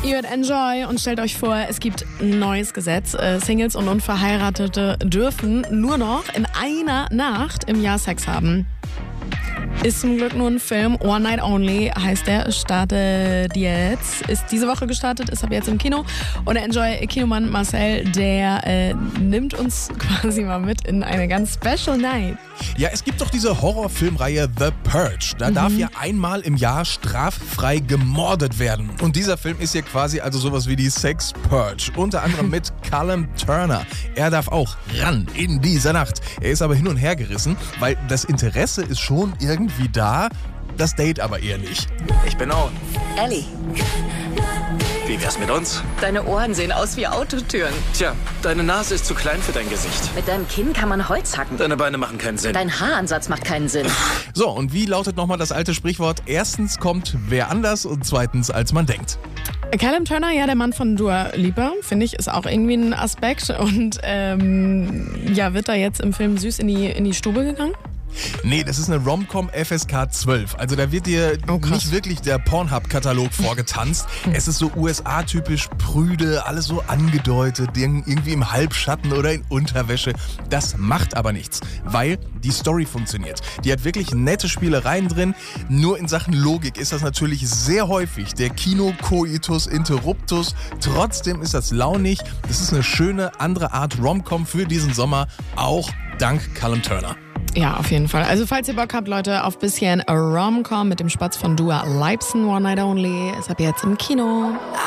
Ihr hört Enjoy und stellt euch vor, es gibt ein neues Gesetz. Singles und Unverheiratete dürfen nur noch in einer Nacht im Jahr Sex haben. Ist zum Glück nur ein Film. One Night Only heißt der. Startet jetzt. Ist diese Woche gestartet, ist ab jetzt im Kino. Und der Enjoy-Kinomann Marcel, der nimmt uns quasi mal mit in eine ganz special night. Ja, es gibt doch diese Horrorfilmreihe The Purge. Da darf ja einmal im Jahr straffrei gemordet werden. Und dieser Film ist ja quasi also sowas wie die Sex Purge. Unter anderem mit Callum Turner. Er darf auch ran in dieser Nacht. Er ist aber hin und her gerissen, weil das Interesse ist schon irgendwie da, das Date aber eher nicht. Ich bin Owen. Ellie, Wie wär's mit uns? deine Ohren sehen aus wie Autotüren. Tja, deine Nase ist zu klein für dein Gesicht. Mit deinem Kinn kann man Holz hacken. Deine Beine machen keinen Sinn. Dein Haaransatz macht keinen Sinn. So, und wie lautet nochmal das alte Sprichwort? Erstens kommt wer anders und zweitens als man denkt. Callum Turner, ja, der Mann von Dua Lipa, finde ich, ist auch irgendwie ein Aspekt. Und wird da jetzt im Film süß in die Stube gegangen? Nee, das ist eine Rom-Com FSK 12. Also da wird dir nicht wirklich der Pornhub-Katalog vorgetanzt. Es ist so USA-typisch prüde, alles so angedeutet, irgendwie im Halbschatten oder in Unterwäsche. Das macht aber nichts, weil die Story funktioniert. Die hat wirklich nette Spielereien drin. Nur in Sachen Logik ist das natürlich sehr häufig der Kino-Coitus Interruptus. Trotzdem ist das launig. Das ist eine schöne andere Art Rom-Com für diesen Sommer, auch dank Callum Turner. Ja, auf jeden Fall. Also falls ihr Bock habt, Leute, auf bisschen Rom-Com mit dem Spatz von Dua Lipa, One Night Only, ist ab jetzt im Kino.